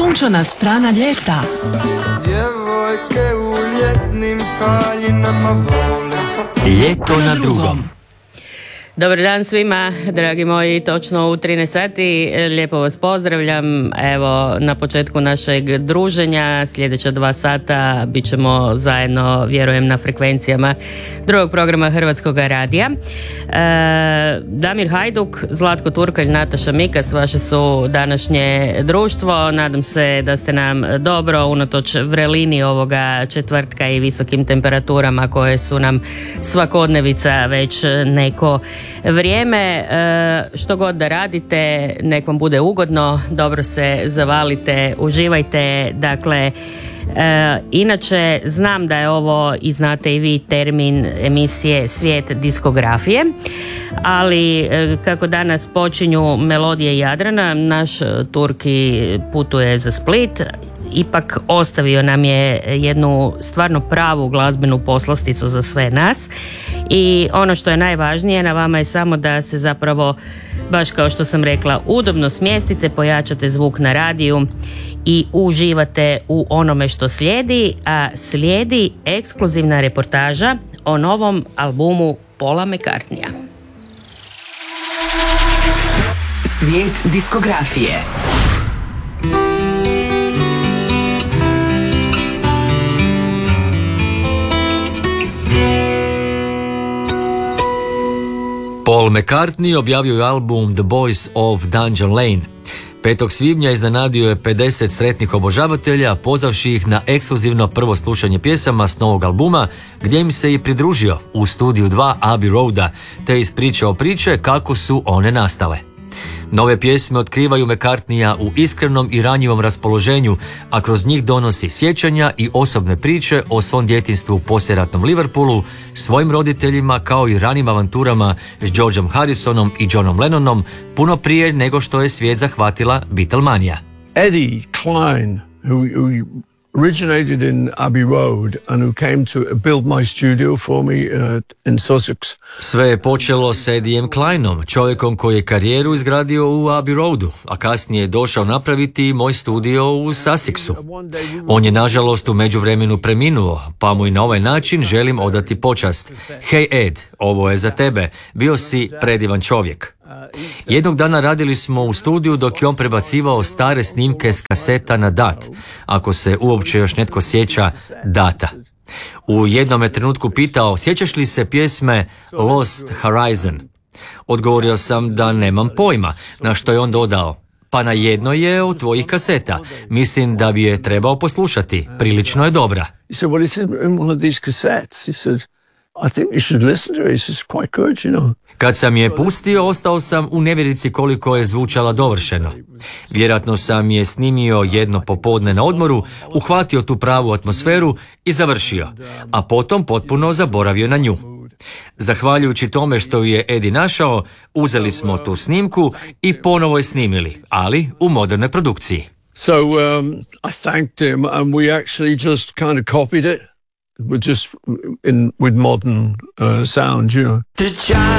Sunčana strana ljeta. Djevojke u ljetnim haljinama vole. Ljeto na drugom. Dobar dan svima, dragi moji, točno u 13 sati, lijepo vas pozdravljam. Evo, na početku našeg druženja, sljedeća 2 sata bit ćemo zajedno, vjerujem, na frekvencijama drugog programa Hrvatskog radija. Damir Hajduk, Zlatko Turkalj, Nataša Mikas, vaše su današnje društvo. Nadam se da ste nam dobro, unatoč vrelini ovoga četvrtka i visokim temperaturama koje su nam svakodnevica već neko vrijeme. Što god da radite, nek vam bude ugodno, dobro se zavalite, uživajte. Dakle, inače znam da je ovo, i znate i vi, termin emisije Svijet diskografije, ali kako danas počinju melodije Jadrana, naš Turki putuje za Split. Ipak ostavio nam je jednu stvarno pravu glazbenu poslasticu za sve nas i ono što je najvažnije, na vama je samo da se zapravo, baš kao što sam rekla, udobno smjestite, pojačate zvuk na radiju i uživate u onome što slijedi, a slijedi ekskluzivna reportaža o novom albumu Paula McCartneya. Svijet diskografije. Paul McCartney objavio je album The Boys of Dungeon Lane. 5. svibnja iznenadio je 50 sretnih obožavatelja, pozvavši ih na ekskluzivno prvo slušanje pjesama s novog albuma, gdje im se i pridružio u studiju 2 Abbey Roada, te ispričao priče kako su one nastale. Nove pjesme otkrivaju McCartneya u iskrenom i ranjivom raspoloženju, a kroz njih donosi sjećanja i osobne priče o svom djetinjstvu u poslijeratnom Liverpoolu, svojim roditeljima kao i ranim avanturama s Georgeom Harrisonom i Johnom Lennonom, puno prije nego što je svijet zahvatila Beatlemanija. Eddie Klein, who originated in Abbey Road and who came to build my studio for me in Sussex. Sve je počelo s Eddiem Kleinom, čovjekom koji je karijeru izgradio u Abbey Roadu, a kasnije je došao napraviti moj studio u Sussexu. On je nažalost u međuvremenu preminuo, pa mu i na ovaj način želim odati počast. Hej Ed, ovo je za tebe, bio si predivan čovjek. Jednog dana radili smo u studiju dok je on prebacivao stare snimke s kaseta na DAT, ako se uopće još netko sjeća DATA. U jednom je trenutku pitao, sjećaš li se pjesme Lost Horizon? Odgovorio sam da nemam pojma, na što je on dodao, pa na jednoj je od tvojih kaseta, mislim da bi je trebao poslušati, prilično je dobra. He said, well, it's in one of these cassettes. He said, I think you should listen to it. It's quite good, you know. Kad sam je pustio, ostao sam u nevjerici koliko je zvučala dovršeno. Vjerojatno sam je snimio jedno popodne na odmoru, uhvatio tu pravu atmosferu i završio, a potom potpuno zaboravio na nju. Zahvaljujući tome što je Eddie našao, uzeli smo tu snimku i ponovo je snimili, ali u modernoj produkciji. So I thanked him and we actually just kind of copied it. With modern sound, you know.